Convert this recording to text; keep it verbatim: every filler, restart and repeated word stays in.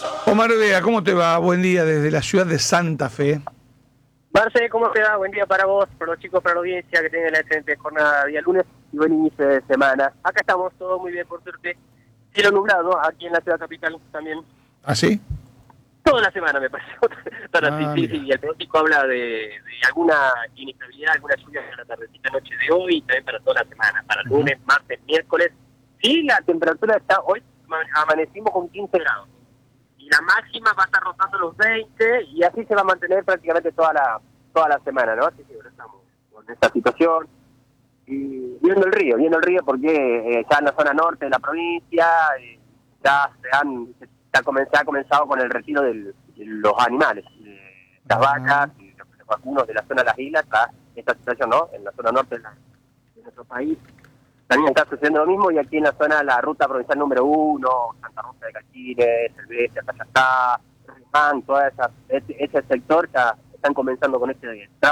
Omar Vega, ¿cómo te va? Buen día desde la ciudad de Santa Fe. Marce, ¿cómo te va? Buen día para vos, para los chicos, para la audiencia, que tengan la excelente jornada día lunes y buen inicio de semana. Acá estamos, todo muy bien, por suerte. Cielo nublado, aquí en la ciudad capital también. ¿Ah, sí? Toda la semana, me parece. Tan así, Ah, sí, mira. sí, y el pronóstico habla de, de alguna inestabilidad, alguna lluvia para la tardecita noche de hoy y también para toda la semana, para Ujú. lunes, martes, miércoles. Sí, la temperatura está, hoy amanecimos con quince grados. Y la máxima va a estar rotando los veinte y así se va a mantener prácticamente toda la toda la semana, ¿no? Así que bueno, estamos con esta situación y viendo el río, viendo el río porque eh, ya en la zona norte de la provincia eh, ya se han se ha, comenzado, se ha comenzado con el retiro del, de los animales, de las Ah, vacas y los, los vacunos de la zona de las islas, está esta situación, ¿no? En la zona norte de, la, de nuestro país también está sucediendo lo mismo y aquí en la zona de la ruta provincial número uno, Santa Rosa de Cachines, Helvecia, Cayacá, Rimán, todo esa, ese, ese sector ya están comenzando con este